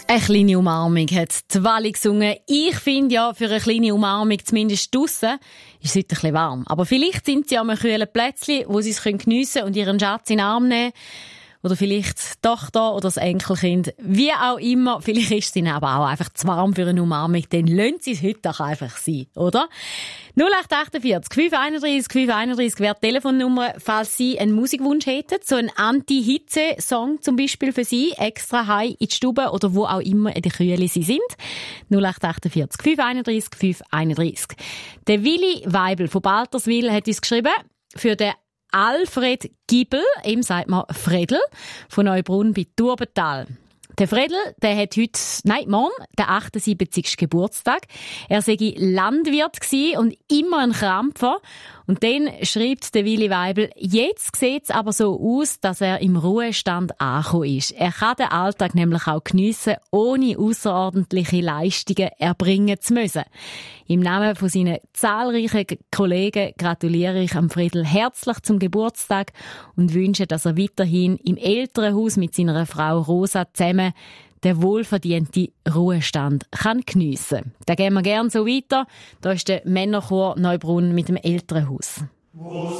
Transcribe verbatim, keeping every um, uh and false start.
Eine kleine Umarmung hat die Wally gesungen. Ich finde ja, für eine kleine Umarmung, zumindest draussen, ist es heute ein bisschen warm. Aber vielleicht sind sie an einem kühlen Plätzchen, wo sie es geniessen können und ihren Schatz in den Arm nehmen. Oder vielleicht die Tochter oder das Enkelkind. Wie auch immer. Vielleicht ist es ihnen aber auch einfach zu warm für eine Umarmung. Dann lassen sie es heute doch einfach sein, oder? null acht achtundvierzig, fünf einunddreißig, fünf einunddreißig wäre die Telefonnummer, falls Sie einen Musikwunsch hätten. So einen Anti-Hitze-Song zum Beispiel für Sie. Extra heim in die Stube oder wo auch immer in der Kühle Sie sind. null acht achtundvierzig, fünf einunddreißig, fünf einunddreißig. Der Willi Weibel von Balterswil hat uns geschrieben, für den Alfred Gibel, ihm sagt man Fredel, von Neubrunn bei Turbental. Der Fredel, der hat heute, nein, morgen, den achtundsiebzigsten Geburtstag. Er sei Landwirt gsi und immer ein Krampfer. Und dann schreibt der Willi Weibel, jetzt sieht's aber so aus, dass er im Ruhestand angekommen ist. Er kann den Alltag nämlich auch geniessen, ohne außerordentliche Leistungen erbringen zu müssen. Im Namen von seinen zahlreichen Kollegen gratuliere ich am Fredel herzlich zum Geburtstag und wünsche, dass er weiterhin im Elternhaus mit seiner Frau Rosa zusammen den wohlverdienten Ruhestand kann geniessen. Da gehen wir gerne so weiter. Da ist der Männerchor Neubrunn mit dem Elternhaus.